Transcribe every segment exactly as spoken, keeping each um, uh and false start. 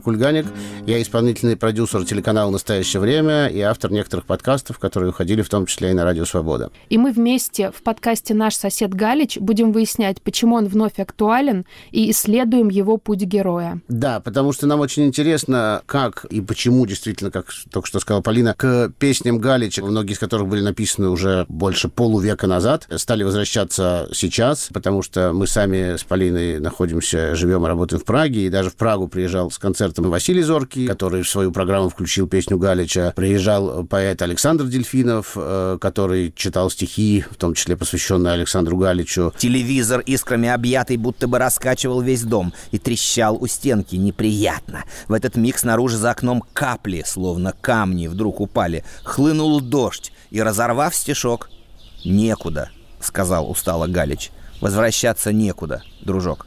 Кульганик. Я исполнительный продюсер телеканала «Настоящее время» и автор некоторых подкастов, которые выходили в том числе и на Радио Свобода. И мы вместе в подкасте «Наш сосед Галич» будем выяснять, почему он вновь актуален, и исследуем его путь героя. Да, потому что нам очень интересно, как и почему действительно, как только что сказала Полина, к песням Галича, многие из которых были написаны уже больше полувека назад, стали возвращаться сейчас, потому что мы сами с Полиной находимся, живем и работаем в Праге, и даже в Прагу приезжал с концертом Василий Зоркий, который в свою программу включил песню Галича. Приезжал поэт Александр Дельфинов, который читал стихи, в том числе посвященные Александру Галичу. Телевизор, искрами объятый, будто бы раскачивал весь дом и трещал у стенки неприятно. В этот миг снаружи за окном капли, словно камни, вдруг упали. Хлынул дождь, и, разорвав стишок, «Некуда», — сказал устало Галич. «Возвращаться некуда, дружок».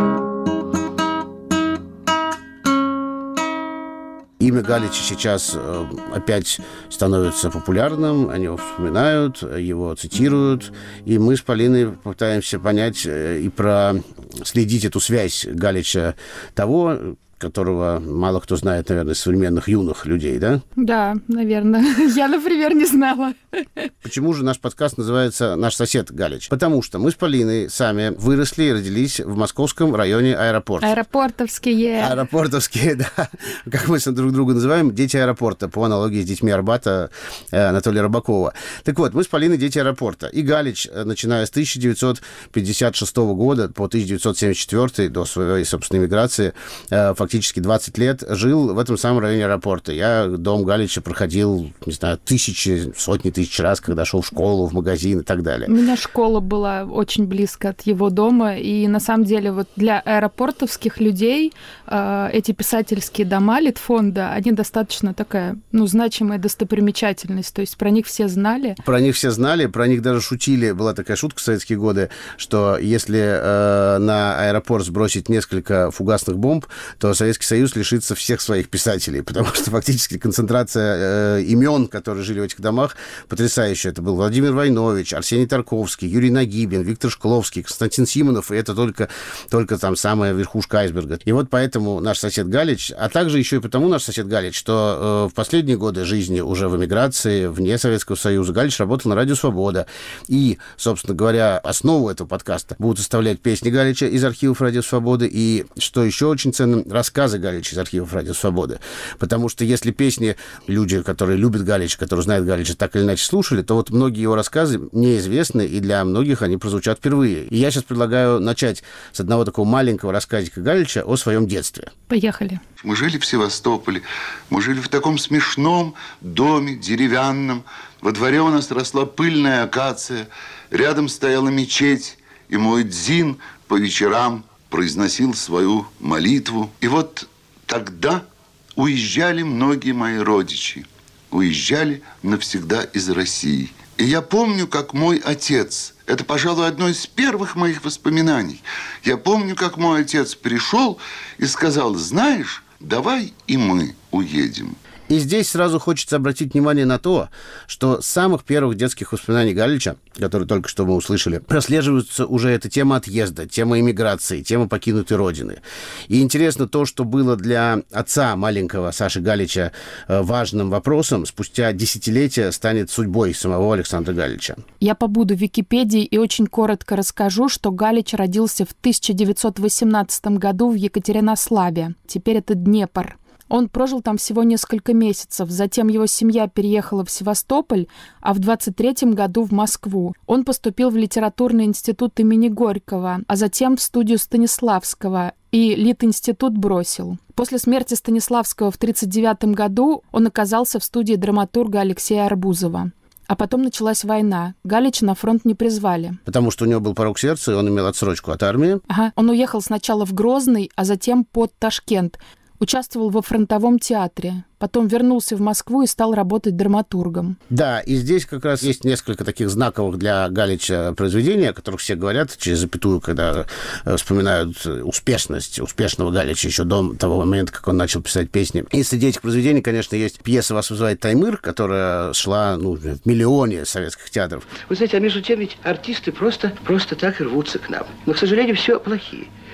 Имя Галича сейчас э, опять становится популярным, о него вспоминают, его цитируют, и мы с Полиной пытаемся понять э, и проследить эту связь Галича того, которого мало кто знает, наверное, из современных юных людей, да? Да, наверное. Я, например, не знала. Почему же наш подкаст называется «Наш сосед Галич»? Потому что мы с Полиной сами выросли и родились в московском районе аэропорта. Аэропортовские. Аэропортовские, да. Как мы друг друга называем, дети аэропорта, по аналогии с детьми Арбата Анатолия Рыбакова. Так вот, мы с Полиной дети аэропорта. И Галич, начиная с тысяча девятьсот пятьдесят шестого года по тысяча девятьсот семьдесят четвёртый, до своей, собственной миграции, фактически Фактически двадцать лет жил в этом самом районе аэропорта. Я дом Галича проходил, не знаю, тысячи, сотни тысяч раз, когда шел в школу, в магазин и так далее. У меня школа была очень близко от его дома, и на самом деле вот для аэропортовских людей э, эти писательские дома Литфонда, они достаточно такая, ну, значимая достопримечательность, то есть про них все знали. Про них все знали, про них даже шутили. Была такая шутка в советские годы, что если э, на аэропорт сбросить несколько фугасных бомб, то Советский Союз лишится всех своих писателей, потому что фактически концентрация э, имен, которые жили в этих домах, потрясающая. Это был Владимир Войнович, Арсений Тарковский, Юрий Нагибин, Виктор Шкловский, Константин Симонов, и это только, только там самая верхушка айсберга. И вот поэтому наш сосед Галич, а также еще и потому наш сосед Галич, что э, в последние годы жизни уже в эмиграции, вне Советского Союза, Галич работал на Радио Свобода. И, собственно говоря, основу этого подкаста будут составлять песни Галича из архивов Радио Свободы. И, что еще очень ценно, рассказы Галича из архивов Радио Свободы. Потому что если песни люди, которые любят Галича, которые знают Галича, так или иначе слушали, то вот многие его рассказы неизвестны, и для многих они прозвучат впервые. И я сейчас предлагаю начать с одного такого маленького рассказика Галича о своем детстве. Поехали. Мы жили в Севастополе, мы жили в таком смешном доме деревянном. Во дворе у нас росла пыльная акация, рядом стояла мечеть, и мой дзин по вечерам произносил свою молитву. И вот тогда уезжали многие мои родичи. Уезжали навсегда из России. И я помню, как мой отец, это, пожалуй, одно из первых моих воспоминаний, я помню, как мой отец пришел и сказал: знаешь, давай и мы уедем. И здесь сразу хочется обратить внимание на то, что с самых первых детских воспоминаний Галича, которые только что мы услышали, прослеживается уже эта тема отъезда, тема эмиграции, тема покинутой родины. И интересно то, что было для отца маленького Саши Галича важным вопросом, спустя десятилетия станет судьбой самого Александра Галича. Я побуду в Википедии и очень коротко расскажу, что Галич родился в тысяча девятьсот восемнадцатом году в Екатеринославе. Теперь это Днепр. Он прожил там всего несколько месяцев, затем его семья переехала в Севастополь, а в двадцать третьем году в Москву. Он поступил в литературный институт имени Горького, а затем в студию Станиславского, и Литинститут бросил. После смерти Станиславского в тридцать девятом году он оказался в студии драматурга Алексея Арбузова. А потом началась война. Галича на фронт не призвали. Потому что у него был порок сердца, и он имел отсрочку от армии. Ага. Он уехал сначала в Грозный, а затем под Ташкент. Участвовал во фронтовом театре. Потом вернулся в Москву и стал работать драматургом. Да, и здесь как раз есть несколько таких знаковых для Галича произведений, о которых все говорят через запятую, когда вспоминают успешность успешного Галича еще до того момента, как он начал писать песни. И среди этих произведений, конечно, есть пьеса «Вас вызывает Таймыр», которая шла ну, в миллионе советских театров. Вы знаете, а между тем ведь артисты просто, просто так и рвутся к нам. Но, к сожалению, все плохие.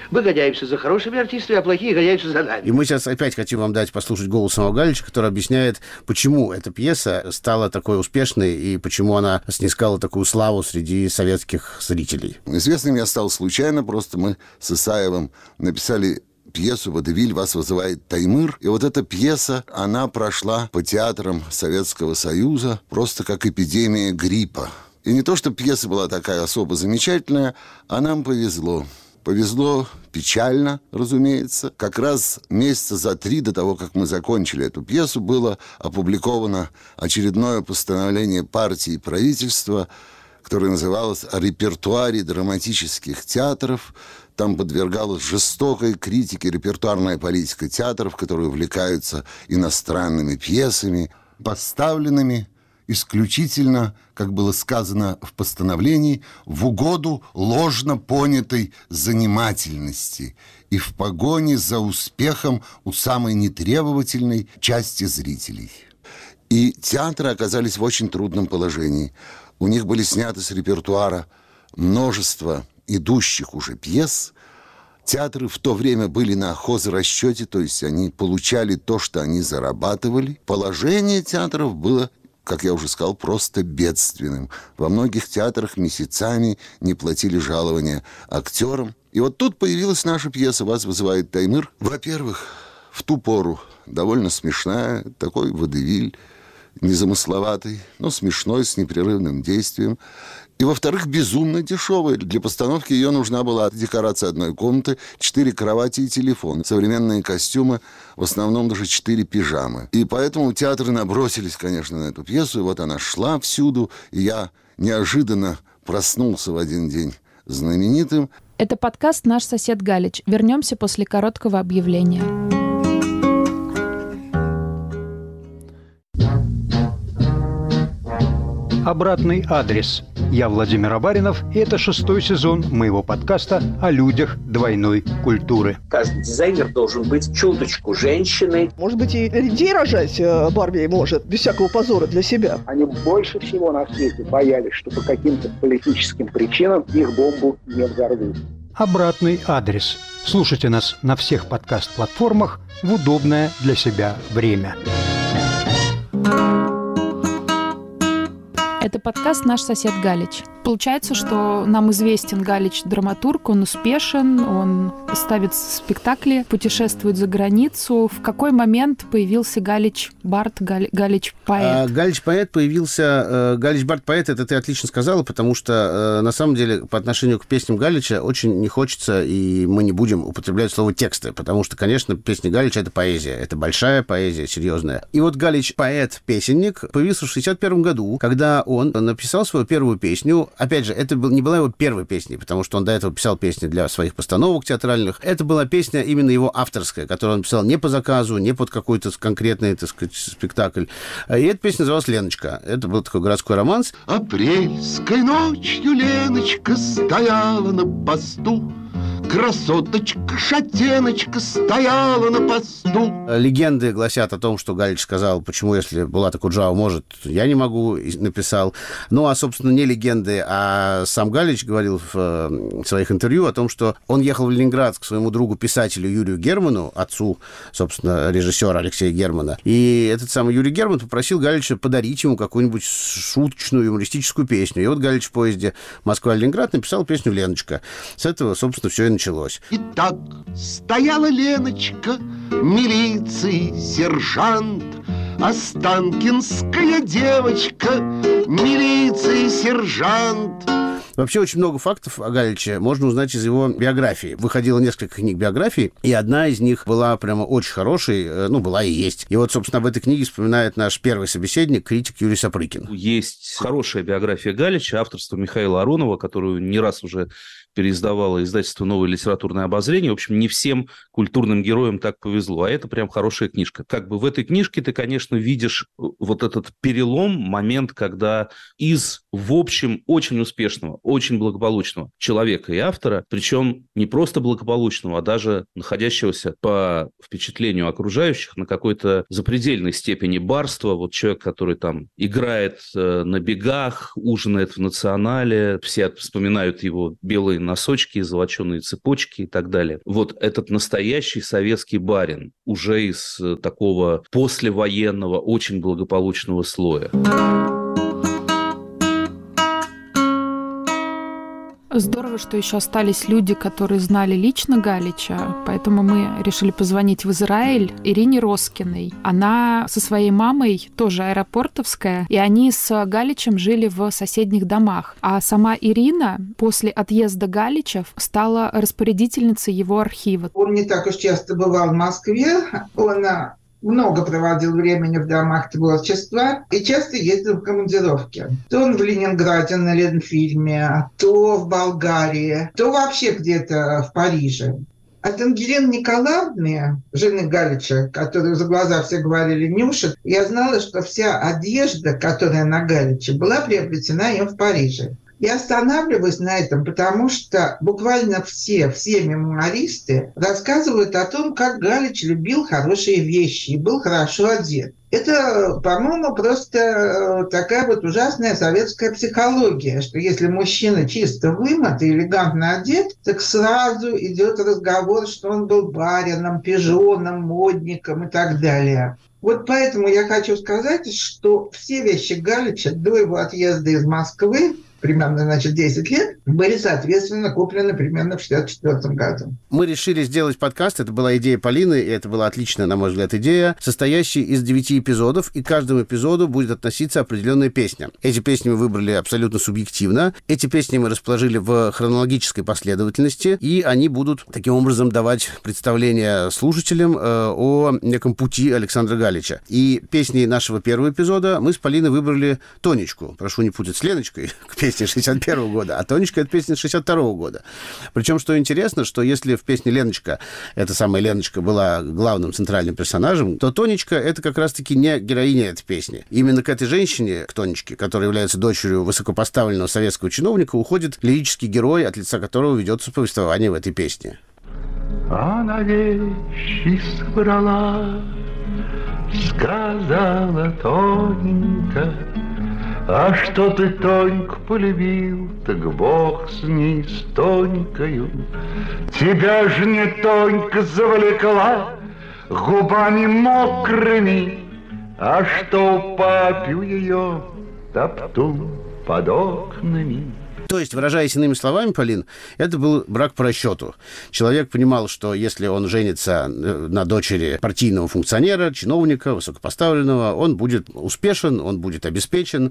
Мы гоняемся за хорошими артистами, а плохие гоняются за нами. И мы сейчас опять хотим вам дать послушать голос самого Галича, который объясняет, почему эта пьеса стала такой успешной и почему она снискала такую славу среди советских зрителей. Известным я стал случайно, просто мы с Исаевым написали пьесу «Водевиль вас вызывает Таймыр». И вот эта пьеса, она прошла по театрам Советского Союза просто как эпидемия гриппа. И не то, что пьеса была такая особо замечательная, а нам повезло. Повезло печально, разумеется. Как раз месяца за три до того, как мы закончили эту пьесу, было опубликовано очередное постановление партии и правительства, которое называлось «О репертуаре драматических театров». Там подвергалась жестокой критике репертуарная политика театров, которые увлекаются иностранными пьесами, поставленными исключительно, как было сказано в постановлении, в угоду ложно понятой занимательности и в погоне за успехом у самой нетребовательной части зрителей. И театры оказались в очень трудном положении. У них были сняты с репертуара множество идущих уже пьес. Театры в то время были на хозрасчете, то есть они получали то, что они зарабатывали. Положение театров было, как я уже сказал, просто бедственным. Во многих театрах месяцами не платили жалования актерам. И вот тут появилась наша пьеса «Вас вызывает Таймыр». Во-первых, в ту пору довольно смешная, такой водевиль, незамысловатый, но смешной, с непрерывным действием. И, во-вторых, безумно дешевая. Для постановки ее нужна была декорация одной комнаты, четыре кровати и телефон. Современные костюмы, в основном даже четыре пижамы. И поэтому театры набросились, конечно, на эту пьесу. И вот она шла всюду. И я неожиданно проснулся в один день знаменитым. Это подкаст «Наш сосед Галич». Вернемся после короткого объявления. Обратный адрес. Я Владимир Абаринов, и это шестой сезон моего подкаста о людях двойной культуры. Каждый дизайнер должен быть чуточку женщиной. Может быть, и людей рожать Барби может, без всякого позора для себя. Они больше всего на свете боялись, что по каким-то политическим причинам их бомбу не взорвут. Обратный адрес. Слушайте нас на всех подкаст-платформах в удобное для себя время. Это подкаст «Наш сосед Галич». Получается, что нам известен Галич драматург, он успешен, он ставит спектакли, путешествует за границу. В какой момент появился Галич Бард, Гал, Галич поэт? А, Галич поэт появился... Галич Бард поэт, это ты отлично сказала, потому что на самом деле по отношению к песням Галича очень не хочется, и мы не будем употреблять слово тексты, потому что, конечно, песни Галича — это поэзия, это большая поэзия, серьезная. И вот Галич поэт-песенник появился в шестьдесят первом году, когда он написал свою первую песню. Опять же, это был, не была его первой песней, потому что он до этого писал песни для своих постановок театральных. Это была песня именно его авторская, которую он писал не по заказу, не под какой-то конкретный, так сказать, спектакль. И эта песня называлась «Леночка». Это был такой городской романс. Апрельской ночью Леночка стояла на посту. Красоточка, шатеночка стояла на посту. Легенды гласят о том, что Галич сказал, почему, если Булат Акуджава может, я не могу, и написал. Ну, а, собственно, не легенды, а сам Галич говорил в своих интервью о том, что он ехал в Ленинград к своему другу-писателю Юрию Герману, отцу, собственно, режиссера Алексея Германа. И этот самый Юрий Герман попросил Галича подарить ему какую-нибудь шуточную, юмористическую песню. И вот Галич в поезде Москва-Ленинград написал песню «Леночка». С этого, собственно, все и началось. Итак, стояла Леночка, милиции сержант, Останкинская девочка, милиции сержант. Вообще очень много фактов о Галиче можно узнать из его биографии. Выходило несколько книг биографии, и одна из них была прямо очень хорошей, ну, была и есть. И вот, собственно, об этой книге вспоминает наш первый собеседник, критик Юрий Сапрыкин. Есть хорошая биография Галича, авторство Михаила Аронова, которую не раз уже переиздавало издательство «Новое литературное обозрение». В общем, не всем культурным героям так повезло, а это прям хорошая книжка. Как бы в этой книжке ты, конечно, видишь вот этот перелом, момент, когда из, в общем, очень успешного, очень благополучного человека и автора, причем не просто благополучного, а даже находящегося по впечатлению окружающих на какой-то запредельной степени барства, вот человек, который там играет на бегах, ужинает в «Национале», все вспоминают его белые носочки, золоченые цепочки и так далее. Вот этот настоящий советский барин, уже из такого послевоенного, очень благополучного слоя. Здорово, что еще остались люди, которые знали лично Галича, поэтому мы решили позвонить в Израиль Ирине Роскиной. Она со своей мамой, тоже аэропортовская, и они с Галичем жили в соседних домах. А сама Ирина после отъезда Галича стала распорядительницей его архива. Он не так уж часто бывал в Москве, он много проводил времени в домах творчества и часто ездил в командировки. То он в Ленинграде на Ленфильме, то в Болгарии, то вообще где-то в Париже. От Ангелины Николаевны, жены Галича, которую за глаза все говорили Нюша, я знала, что вся одежда, которая на Галиче, была приобретена им в Париже. Я останавливаюсь на этом, потому что буквально все, все мемуаристы рассказывают о том, как Галич любил хорошие вещи и был хорошо одет. Это, по-моему, просто такая вот ужасная советская психология, что если мужчина чисто вымыт и элегантно одет, так сразу идет разговор, что он был барином, пижоном, модником и так далее. Вот поэтому я хочу сказать, что все вещи Галича до его отъезда из Москвы, примерно, значит, десять лет, были, соответственно, куплены примерно в шестьдесят четвёртом году. Мы решили сделать подкаст, это была идея Полины, и это была отличная, на мой взгляд, идея, состоящая из девяти эпизодов, и к каждому эпизоду будет относиться определенная песня. Эти песни мы выбрали абсолютно субъективно, эти песни мы расположили в хронологической последовательности, и они будут таким образом давать представление слушателям э, о неком пути Александра Галича. И песни нашего первого эпизода мы с Полиной выбрали «Тонечку». Прошу не путать с Леночкой, к песне шестьдесят первого года, а «Тонечка» — это песня шестьдесят второго года. Причем, что интересно, что если в песне «Леночка» эта самая Леночка была главным центральным персонажем, то «Тонечка» — это как раз-таки не героиня этой песни. Именно к этой женщине, к Тонечке, которая является дочерью высокопоставленного советского чиновника, уходит лирический герой, от лица которого ведется повествование в этой песне. Она вещи собрала, сказала Тоненька: а что ты Тоньку полюбил, так Бог с ней, с Тонькою. Тебя ж не Тонька завлекла губами мокрыми, а что папю ее топтун под окнами. То есть, выражаясь иными словами, Полин, это был брак по расчету. Человек понимал, что если он женится на дочери партийного функционера, чиновника, высокопоставленного, он будет успешен, он будет обеспечен,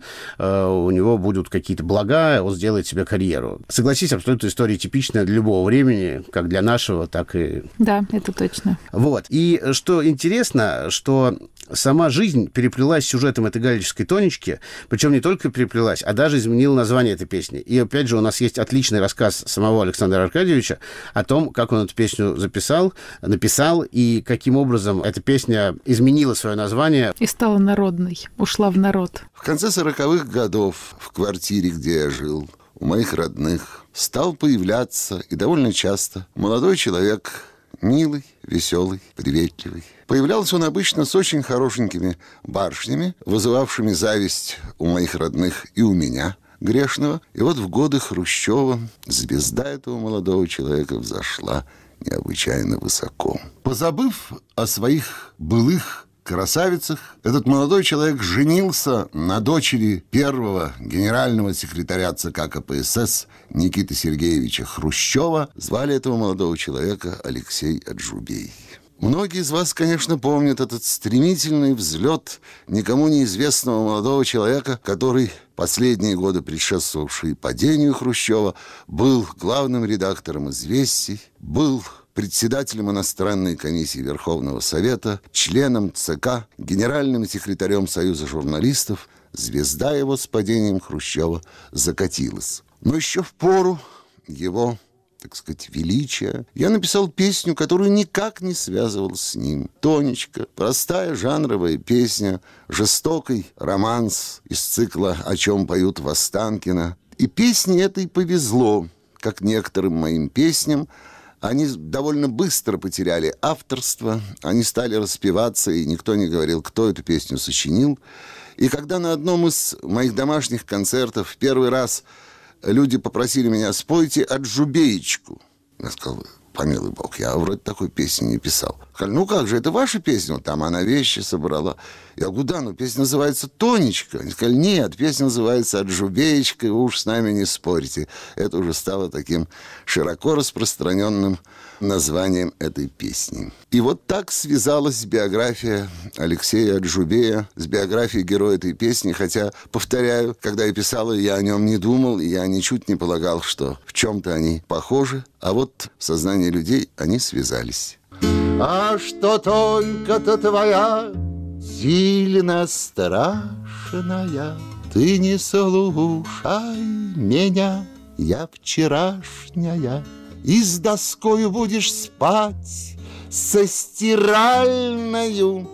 у него будут какие-то блага, он сделает себе карьеру. Согласись, абсолютно история типичная для любого времени, как для нашего, так и... Да, это точно. Вот. И что интересно, что сама жизнь переплелась с сюжетом этой галичской Тонечки, причем не только переплелась, а даже изменила название этой песни. И опять же, у нас есть отличный рассказ самого Александра Аркадьевича о том, как он эту песню записал, написал, и каким образом эта песня изменила свое название. И стала народной, ушла в народ. В конце сороковых годов в квартире, где я жил, у моих родных, стал появляться, и довольно часто, молодой человек, милый, веселый, приветливый. Появлялся он обычно с очень хорошенькими барышнями, вызывавшими зависть у моих родных и у меня, грешного. И вот в годы Хрущева звезда этого молодого человека взошла необычайно высоко. Позабыв о своих былых красавицах, этот молодой человек женился на дочери первого генерального секретаря ЦК КПСС Никиты Сергеевича Хрущева. Звали этого молодого человека Алексей Аджубей. Многие из вас, конечно, помнят этот стремительный взлет никому неизвестного молодого человека, который последние годы, предшествовавшие падению Хрущева, был главным редактором «Известий», был председателем иностранной комиссии Верховного Совета, членом ЦК, генеральным секретарем Союза журналистов. Звезда его с падением Хрущева закатилась. Но еще в пору его, так сказать, величия, я написал песню, которую никак не связывал с ним. «Тонечка», простая жанровая песня, жестокий романс из цикла «О чем поют в Останкино». И песне этой повезло, как некоторым моим песням. Они довольно быстро потеряли авторство, они стали распеваться, и никто не говорил, кто эту песню сочинил. И когда на одном из моих домашних концертов в первый раз люди попросили меня: спойте «Аджубеечку». Я сказал: помилуй бог, я вроде такой песни не писал. Сказали: ну как же, это ваша песня? Вот там она вещи собрала. Я говорю: да, но песня называется «Тонечка». Они сказали: нет, песня называется «Аджубеечка», вы уж с нами не спорите. Это уже стало таким широко распространенным названием этой песни. И вот так связалась биография Алексея Аджубея с биографией героя этой песни, хотя, повторяю, когда я писал ее, я о нем не думал, и я ничуть не полагал, что в чем-то они похожи, а вот в сознании людей они связались. А что Тонька-то твоя сильно страшная, ты не слушай меня, я вчерашняя, и с доскою будешь спать со стиральною,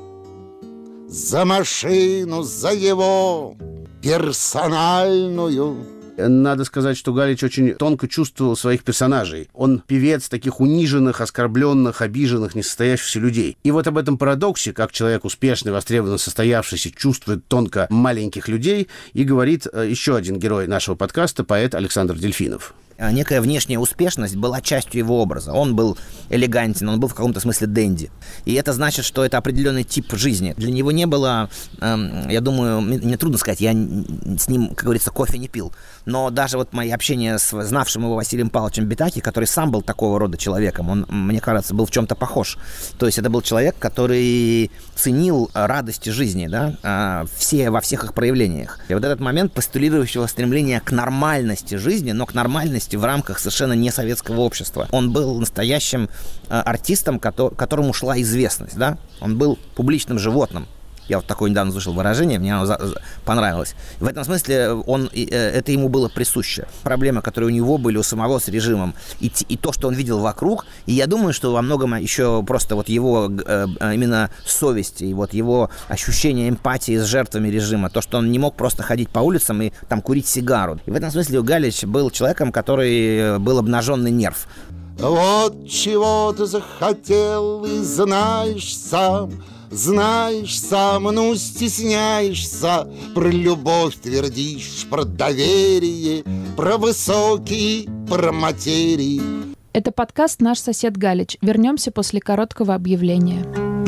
за машину, за его персональную. Надо сказать, что Галич очень тонко чувствовал своих персонажей. Он певец таких униженных, оскорбленных, обиженных, несостоявшихся людей. И вот об этом парадоксе, как человек успешный, востребованный, состоявшийся, чувствует тонко маленьких людей, и говорит еще один герой нашего подкаста, поэт Александр Дельфинов. Некая внешняя успешность была частью его образа. Он был элегантен, он был в каком-то смысле денди. И это значит, что это определенный тип жизни. Для него не было, эм, я думаю, мне трудно сказать, я с ним, как говорится, кофе не пил. Но даже вот мои общения с знавшим его Василием Павловичем Битаки, который сам был такого рода человеком, он, мне кажется, был в чем-то похож. То есть это был человек, который ценил радости жизни, да, все, во всех их проявлениях. И вот этот момент постулирующего стремления к нормальности жизни, но к нормальности в рамках совершенно не советского общества. Он был настоящим э, артистом, который, которому шла известность, да? Он был публичным животным. Я вот такое недавно слышал выражение, мне оно за, за, понравилось. В этом смысле он, э, это ему было присуще. Проблемы, которые у него были, у самого с режимом, и, и то, что он видел вокруг, и я думаю, что во многом еще просто вот его э, именно совесть, и вот его ощущение эмпатии с жертвами режима, то, что он не мог просто ходить по улицам и там курить сигару. И в этом смысле Галич был человеком, который был обнаженный нерв. Вот чего ты захотел и знаешь сам, знаешь сам, ну стесняешься, про любовь твердишь, про доверие, про высокие, про материи. Это подкаст «Наш сосед Галич». Вернемся после короткого объявления.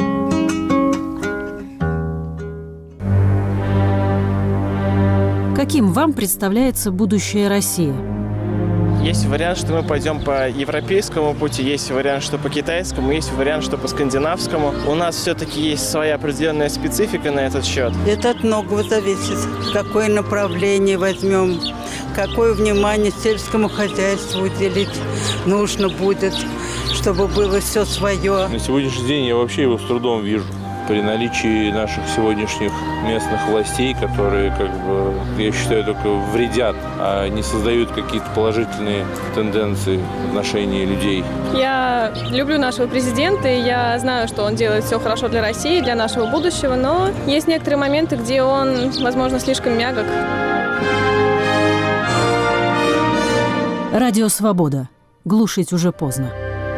Каким вам представляется будущее России? Есть вариант, что мы пойдем по европейскому пути, есть вариант, что по китайскому, есть вариант, что по скандинавскому. У нас все-таки есть своя определенная специфика на этот счет. Это от многого зависит. Какое направление возьмем, какое внимание сельскому хозяйству уделить нужно будет, чтобы было все свое. На сегодняшний день я вообще его с трудом вижу. При наличии наших сегодняшних местных властей, которые, как бы, я считаю, только вредят, а не создают какие-то положительные тенденции в отношении людей. Я люблю нашего президента, и я знаю, что он делает все хорошо для России, для нашего будущего, но есть некоторые моменты, где он, возможно, слишком мягок. Радио «Свобода». Глушить уже поздно.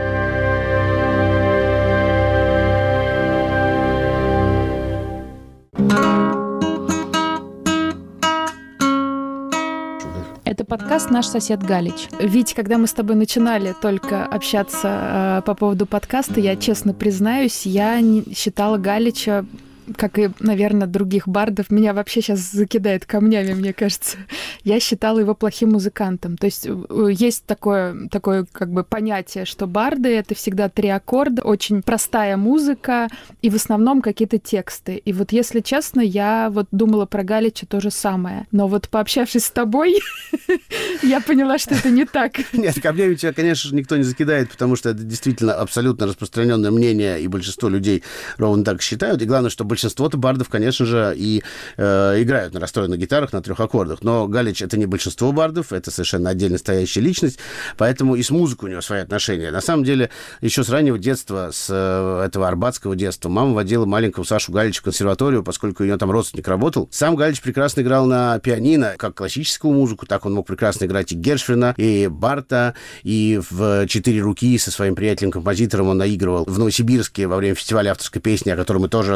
Это подкаст «Наш сосед Галич». Вить, когда мы с тобой начинали только общаться э, по поводу подкаста, я честно признаюсь, я не считала Галича, как и, наверное, других бардов, меня вообще сейчас закидает камнями, мне кажется. Я считала его плохим музыкантом. То есть есть такое, такое как бы понятие, что барды — это всегда три аккорда, очень простая музыка и в основном какие-то тексты. И вот, если честно, я вот думала про Галича то же самое. Но вот пообщавшись с тобой, я поняла, что это не так. Нет, камнями тебя, конечно же, никто не закидает, потому что это действительно абсолютно распространенное мнение, и большинство людей ровно так считают. И главное, что большинство-то бардов, конечно же, и э, играют на расстроенных гитарах на трех аккордах. Но Галич — это не большинство бардов, это совершенно отдельно стоящая личность, поэтому и с музыкой у него свои отношения. На самом деле, еще с раннего детства, с э, этого арбатского детства, мама водила маленького Сашу Галича в консерваторию, поскольку у нее там родственник работал. Сам Галич прекрасно играл на пианино, как классическую музыку, так он мог прекрасно играть и Гершвина, и Барта, и в четыре руки со своим приятелем-композитором он наигрывал в Новосибирске во время фестиваля авторской песни, о котором мы тоже расскажем вам с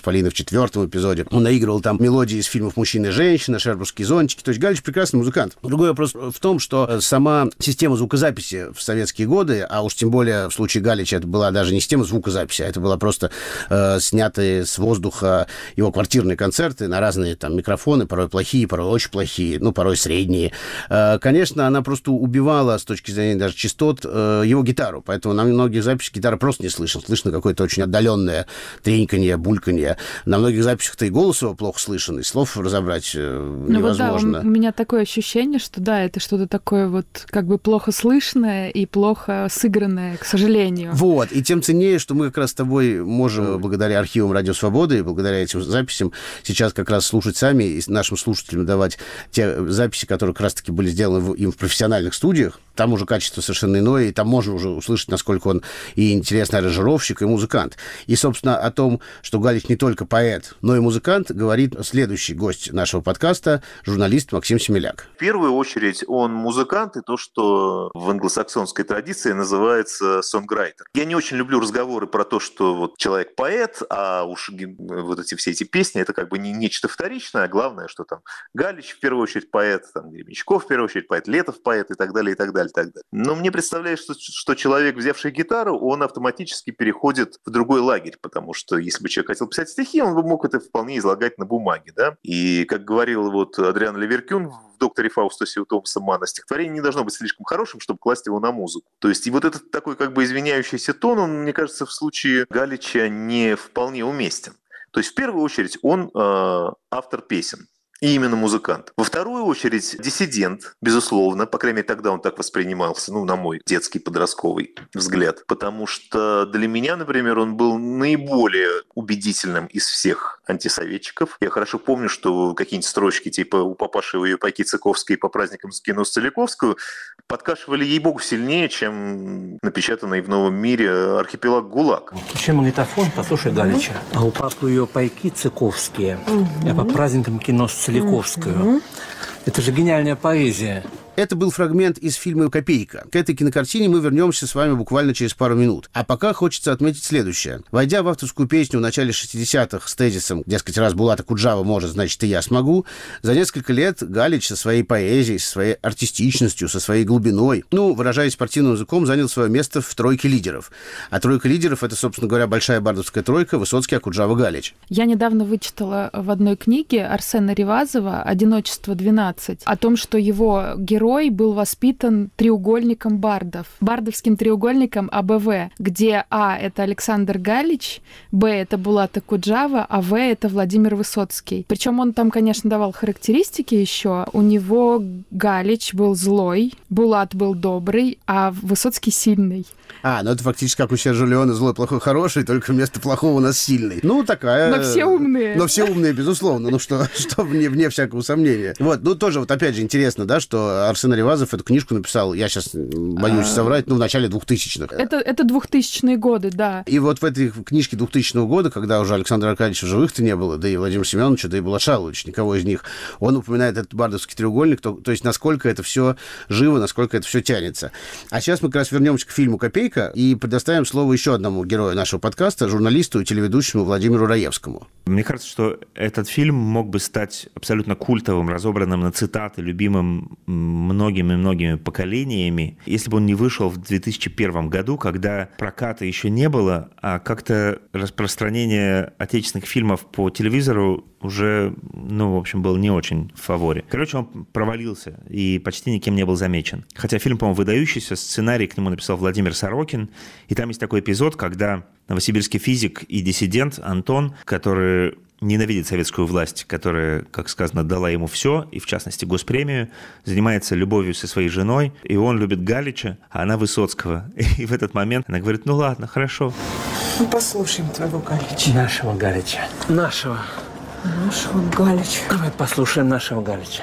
Полиной в четвертом эпизоде. Он наигрывал там мелодии из фильмов «Мужчина и женщина», «Шербургские зонтики». То есть Галич прекрасный музыкант. Другой вопрос в том, что сама система звукозаписи в советские годы, а уж тем более в случае Галича это была даже не система звукозаписи, а это была просто э, снятые с воздуха его квартирные концерты на разные там микрофоны, порой плохие, порой очень плохие, ну, порой средние. Э, конечно, она просто убивала с точки зрения даже частот э, его гитару, поэтому на многих записях гитара просто не слышно. Слышно какое-то очень отдаленное треньканье, бульканье. На многих записях-то и голос его плохо слышен, и слов разобрать э, ну, невозможно. Вот да, у меня такое ощущение, что да, это что-то такое вот как бы плохо слышное и плохо сыгранное, к сожалению. Вот, и тем ценнее, что мы как раз с тобой можем, благодаря архивам Радио Свободы и благодаря этим записям, сейчас как раз слушать сами и нашим слушателям давать те записи, которые как раз-таки были сделаны им в профессиональных студиях. Там уже качество совершенно иное, и там можно уже услышать, насколько он и интересный аранжировщик, и музыкант. И, собственно, о том, что Галич не только поэт, но и музыкант, говорит следующий гость нашего подкаста, журналист Максим Семеляк. В первую очередь он музыкант, и то, что в англосаксонской традиции называется сонграйтер. Я не очень люблю разговоры про то, что вот человек поэт, а уж вот эти все эти песни, это как бы не нечто вторичное, а главное, что там Галич в первую очередь поэт, там Гребенщиков в первую очередь поэт, Летов поэт и так далее, и так далее. Так далее. Но мне представляется, что, что человек, взявший гитару, он автоматически переходит в другой лагерь, потому что если бы человек хотел писать стихи, он бы мог это вполне излагать на бумаге, да. И, как говорил вот Адриан Леверкюн в «Докторе Фаустусе» у Томаса Манна, стихотворение не должно быть слишком хорошим, чтобы класть его на музыку. То есть и вот этот такой как бы извиняющийся тон, он, мне кажется, в случае Галича не вполне уместен. То есть в первую очередь он э, автор песен. И именно музыкант. Во вторую очередь диссидент, безусловно, по крайней мере тогда он так воспринимался, ну, на мой детский подростковый взгляд, потому что для меня, например, он был наиболее убедительным из всех антисоветчиков. Я хорошо помню, что какие-нибудь строчки типа «У папаши ее пайки Цыковской по праздникам скину Целиковскую» подкашивали, ей-богу, сильнее, чем напечатанный в «Новом мире» архипелаг ГУЛАГ. Включи магнитофон, послушай Галича. А у папы ее пайки Цыковские, а по праздникам кино Целиковскую. Это же гениальная поэзия. Это был фрагмент из фильма «Копейка». К этой кинокартине мы вернемся с вами буквально через пару минут. А пока хочется отметить следующее. Войдя в авторскую песню в начале шестидесятых с тезисом, дескать, раз Булат Акуджава может, значит, и я смогу, за несколько лет Галич со своей поэзией, со своей артистичностью, со своей глубиной, ну, выражаясь спортивным языком, занял свое место в тройке лидеров. А тройка лидеров — это, собственно говоря, большая бардовская тройка Высоцкий, Акуджава, Галич. Я недавно вычитала в одной книге Арсена Ревазова «Одиночество двенадцать» о том, что его герой был воспитан треугольником бардов, бардовским треугольником А Б В, где А — это Александр Галич, Б — это Булат Акуджава, а В — это Владимир Высоцкий. Причем он там, конечно, давал характеристики еще. У него Галич был злой, Булат был добрый, а Высоцкий сильный. А, ну это фактически как у Сержа Леоне злой, плохой, хороший, только вместо плохого у нас сильный. Ну, такая... Но все умные. Но все умные, безусловно. Ну что, что вне, вне всякого сомнения. Вот, ну тоже вот опять же интересно, да, что Арсен Ревазов эту книжку написал, я сейчас боюсь соврать, ну в начале двухтысячных. Это, это двухтысячные годы, да. И вот в этой книжке двухтысячного года, когда уже Александра Аркадьевича в живых-то не было, да и Владимира Семеновича, да и Булат Шаловича, никого из них, он упоминает этот бардовский треугольник, то, то есть насколько это все живо, насколько это все тянется. А сейчас мы как раз вернемся к фильму «Копейка» и предоставим слово еще одному герою нашего подкаста, журналисту и телеведущему Владимиру Раевскому. Мне кажется, что этот фильм мог бы стать абсолютно культовым, разобранным на цитаты, любимым многими-многими поколениями, если бы он не вышел в две тысячи первом году, когда проката еще не было, а как-то распространение отечественных фильмов по телевизору уже, ну, в общем, был не очень в фаворе. Короче, он провалился и почти никем не был замечен. Хотя фильм, по-моему, выдающийся, сценарий к нему написал Владимир Сорокин, и там есть такой эпизод, когда новосибирский физик и диссидент Антон, который ненавидит советскую власть, которая, как сказано, дала ему все, и в частности госпремию, занимается любовью со своей женой, и он любит Галича, а она Высоцкого. И в этот момент она говорит: ну ладно, хорошо. Мы послушаем твоего Галича. Нашего Галича. Нашего. Нашего Галича. Давай послушаем нашего Галича.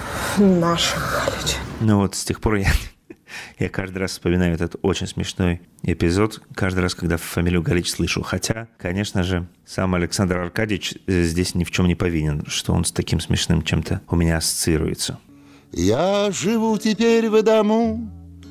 Нашего Галича. Ну вот с тех пор я... Я каждый раз вспоминаю этот очень смешной эпизод, каждый раз, когда фамилию Галич слышу. Хотя, конечно же, сам Александр Аркадьевич здесь ни в чем не повинен, что он с таким смешным чем-то у меня ассоциируется. Я живу теперь в дому,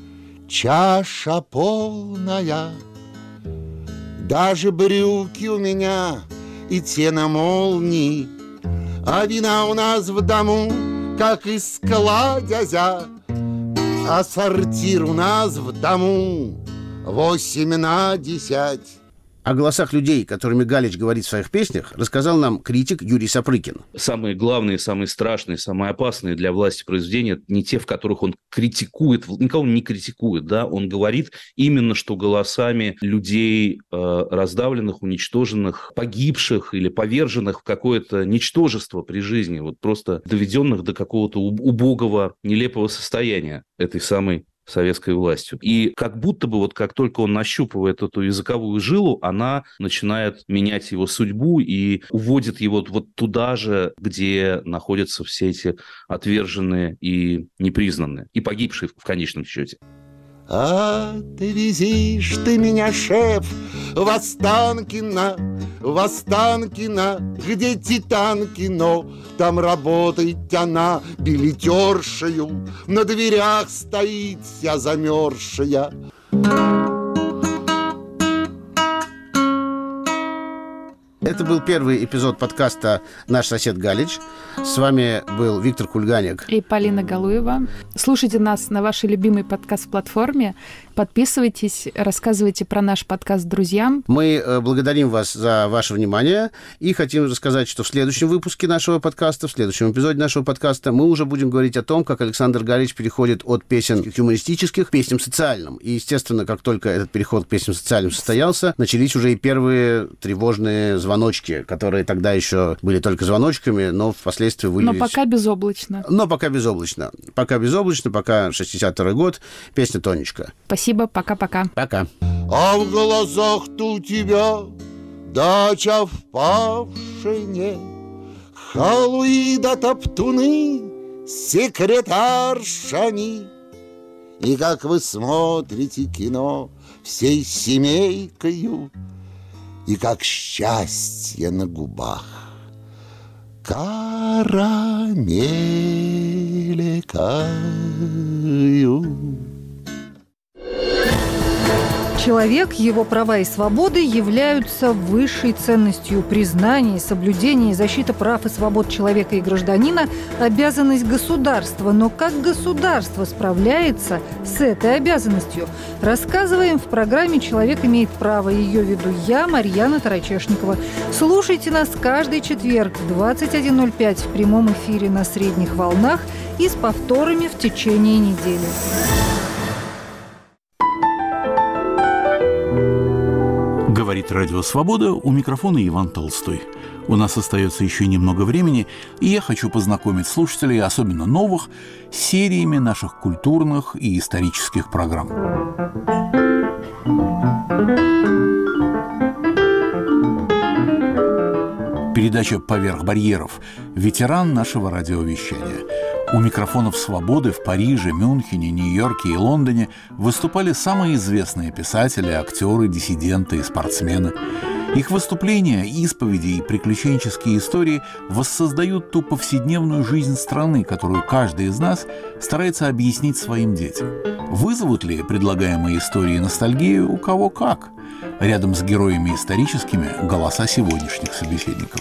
чаша полная, даже брюки у меня и тена молний. А вина у нас в дому, как из кладезя, а сортир у нас в дому восемь на десять. О голосах людей, которыми Галич говорит в своих песнях, рассказал нам критик Юрий Сапрыкин. Самые главные, самые страшные, самые опасные для власти произведения – не те, в которых он критикует, никого не критикует, да, он говорит именно, что голосами людей э, раздавленных, уничтоженных, погибших или поверженных в какое-то ничтожество при жизни, вот просто доведенных до какого-то убогого, нелепого состояния этой самой советской властью. И как будто бы вот как только он нащупывает эту языковую жилу, она начинает менять его судьбу и уводит его вот туда же, где находятся все эти отверженные и непризнанные, и погибшие в конечном счете. А ты везишь ты меня, шеф, в Останкино, в Останкино, где Титанкино. Там работает она билетершею, на дверях стоит вся замерзшая. Это был первый эпизод подкаста «Наш сосед Галич». С вами был Виктор Кульганик и Полина Галуева. Слушайте нас на вашей любимой подкаст-платформе. Подписывайтесь, рассказывайте про наш подкаст друзьям. Мы благодарим вас за ваше внимание и хотим рассказать, что в следующем выпуске нашего подкаста, в следующем эпизоде нашего подкаста мы уже будем говорить о том, как Александр Галич переходит от песен юмористических к песням социальным. И, естественно, как только этот переход к песням социальным состоялся, начались уже и первые тревожные звоночки, которые тогда еще были только звоночками, но впоследствии вылились... Но пока безоблачно. Но пока безоблачно. Пока безоблачно, пока шестьдесят второй год, песня «Тонечка». Спасибо, пока-пока. Пока. А в глазах-то у тебя дача в Павшине, халуи да топтуны с секретаршами. И как вы смотрите кино всей семейкою, и как счастье на губах карамелькаю. Человек, его права и свободы являются высшей ценностью. Признание, соблюдение и защита прав и свобод человека и гражданина – обязанность государства. Но как государство справляется с этой обязанностью? Рассказываем в программе «Человек имеет право». Ее веду я, Марьяна Тарачешникова. Слушайте нас каждый четверг в двадцать один ноль пять в прямом эфире на средних волнах и с повторами в течение недели. Говорит Радио Свобода, у микрофона Иван Толстой. У нас остается еще немного времени, и я хочу познакомить слушателей, особенно новых, с сериями наших культурных и исторических программ. Передача «Поверх барьеров». Ветеран нашего радиовещания. У микрофонов «Свободы» в Париже, Мюнхене, Нью-Йорке и Лондоне выступали самые известные писатели, актеры, диссиденты и спортсмены. Их выступления, исповеди и приключенческие истории воссоздают ту повседневную жизнь страны, которую каждый из нас старается объяснить своим детям. Вызовут ли предлагаемые истории ностальгию у кого как? Рядом с героями историческими – голоса сегодняшних собеседников.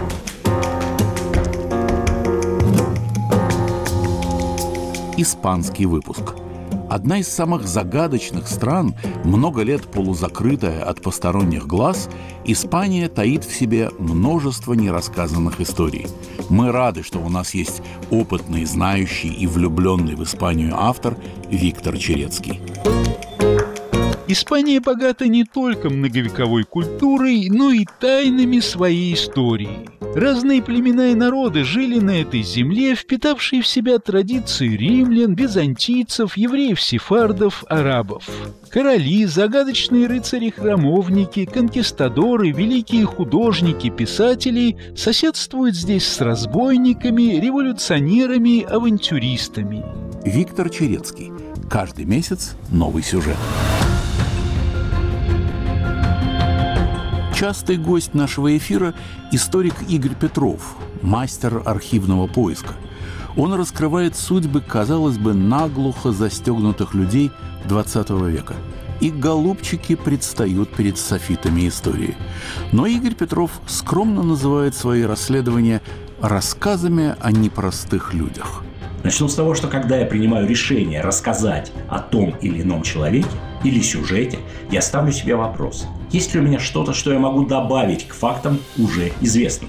Испанский выпуск. Одна из самых загадочных стран, много лет полузакрытая от посторонних глаз, Испания таит в себе множество нерассказанных историй. Мы рады, что у нас есть опытный, знающий и влюбленный в Испанию автор Виктор Черецкий. Испания богата не только многовековой культурой, но и тайнами своей истории. Разные племена и народы жили на этой земле, впитавшие в себя традиции римлян, византийцев, евреев-сефардов, арабов. Короли, загадочные рыцари-храмовники, конкистадоры, великие художники, писатели соседствуют здесь с разбойниками, революционерами, авантюристами. Виктор Черецкий. Каждый месяц новый сюжет. Частый гость нашего эфира – историк Игорь Петров, мастер архивного поиска. Он раскрывает судьбы, казалось бы, наглухо застегнутых людей двадцатого века. и голубчики предстают перед софитами истории. Но Игорь Петров скромно называет свои расследования рассказами о непростых людях. Начну с того, что когда я принимаю решение рассказать о том или ином человеке или сюжете, я ставлю себе вопрос: есть ли у меня что-то, что я могу добавить к фактам уже известным?